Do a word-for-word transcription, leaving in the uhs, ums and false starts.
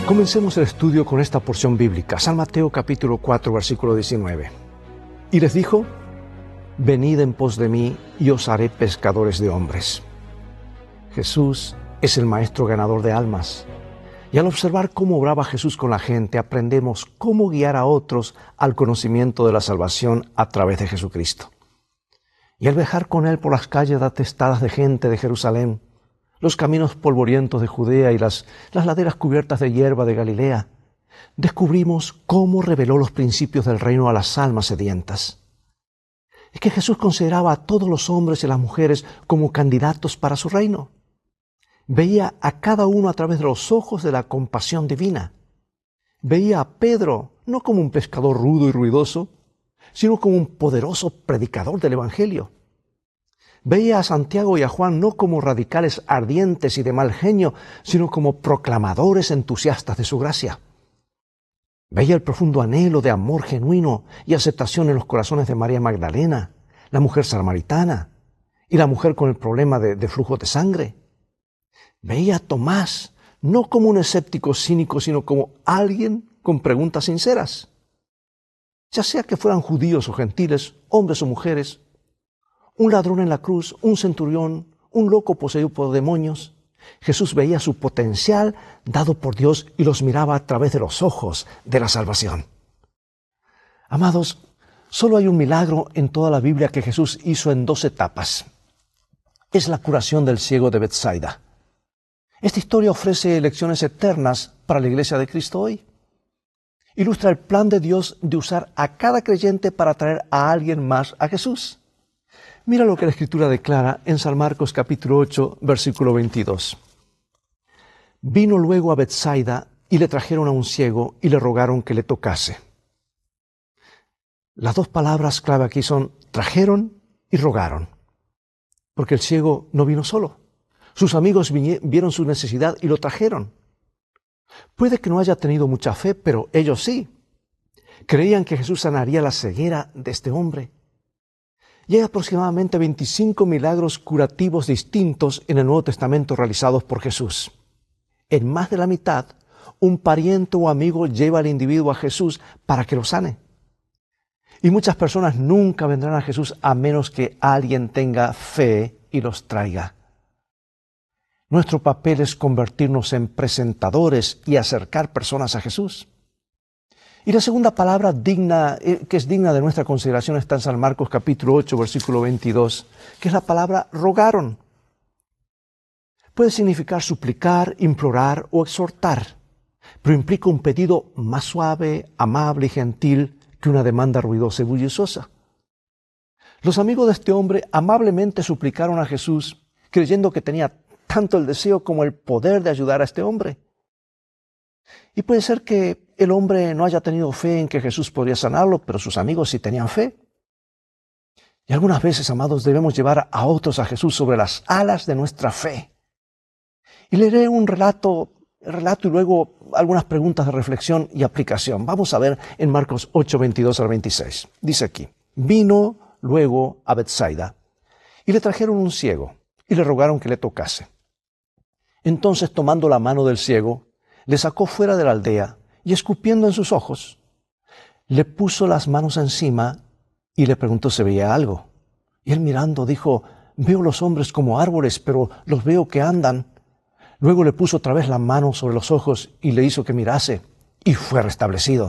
Comencemos el estudio con esta porción bíblica, San Mateo capítulo cuatro, versículo diecinueve. Y les dijo: venid en pos de mí y os haré pescadores de hombres. Jesús es el maestro ganador de almas. Y al observar cómo obraba Jesús con la gente, aprendemos cómo guiar a otros al conocimiento de la salvación a través de Jesucristo. Y al viajar con Él por las calles atestadas de gente de Jerusalén, los caminos polvorientos de Judea y las, las laderas cubiertas de hierba de Galilea, descubrimos cómo reveló los principios del reino a las almas sedientas. Es que Jesús consideraba a todos los hombres y las mujeres como candidatos para su reino. Veía a cada uno a través de los ojos de la compasión divina. Veía a Pedro no como un pescador rudo y ruidoso, sino como un poderoso predicador del Evangelio. Veía a Santiago y a Juan no como radicales ardientes y de mal genio, sino como proclamadores entusiastas de su gracia. Veía el profundo anhelo de amor genuino y aceptación en los corazones de María Magdalena, la mujer samaritana y la mujer con el problema de, de flujo de sangre. Veía a Tomás no como un escéptico cínico, sino como alguien con preguntas sinceras. Ya sea que fueran judíos o gentiles, hombres o mujeres, un ladrón en la cruz, un centurión, un loco poseído por demonios, Jesús veía su potencial dado por Dios y los miraba a través de los ojos de la salvación. Amados, solo hay un milagro en toda la Biblia que Jesús hizo en dos etapas. Es la curación del ciego de Betsaida. Esta historia ofrece lecciones eternas para la iglesia de Cristo hoy. Ilustra el plan de Dios de usar a cada creyente para traer a alguien más a Jesús. Mira lo que la Escritura declara en San Marcos capítulo ocho, versículo veintidós. Vino luego a Betsaida y le trajeron a un ciego y le rogaron que le tocase. Las dos palabras clave aquí son trajeron y rogaron. Porque el ciego no vino solo. Sus amigos vieron su necesidad y lo trajeron. Puede que no haya tenido mucha fe, pero ellos sí. Creían que Jesús sanaría la ceguera de este hombre. Y hay aproximadamente veinticinco milagros curativos distintos en el Nuevo Testamento realizados por Jesús. En más de la mitad, un pariente o amigo lleva al individuo a Jesús para que lo sane. Y muchas personas nunca vendrán a Jesús a menos que alguien tenga fe y los traiga. Nuestro papel es convertirnos en presentadores y acercar personas a Jesús. Y la segunda palabra digna, eh, que es digna de nuestra consideración está en San Marcos capítulo ocho, versículo veintidós, que es la palabra rogaron. Puede significar suplicar, implorar o exhortar, pero implica un pedido más suave, amable y gentil que una demanda ruidosa y bulliciosa. Los amigos de este hombre amablemente suplicaron a Jesús, creyendo que tenía tanto el deseo como el poder de ayudar a este hombre. Y puede ser que el hombre no haya tenido fe en que Jesús podría sanarlo, pero sus amigos sí tenían fe. Y algunas veces, amados, debemos llevar a otros a Jesús sobre las alas de nuestra fe. Y leeré un relato, relato y luego algunas preguntas de reflexión y aplicación. Vamos a ver en Marcos ocho, veintidós al veintiséis. Dice aquí: vino luego a Betsaida y le trajeron un ciego y le rogaron que le tocase. Entonces, tomando la mano del ciego, le sacó fuera de la aldea y escupiendo en sus ojos, le puso las manos encima y le preguntó si veía algo. Y él mirando dijo: veo los hombres como árboles, pero los veo que andan. Luego le puso otra vez la mano sobre los ojos y le hizo que mirase, y fue restablecido.